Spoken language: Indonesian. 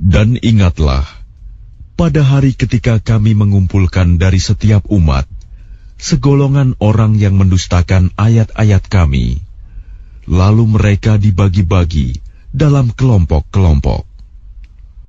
Dan ingatlah, pada hari ketika kami mengumpulkan dari setiap umat segolongan orang yang mendustakan ayat-ayat kami, lalu mereka dibagi-bagi dalam kelompok-kelompok.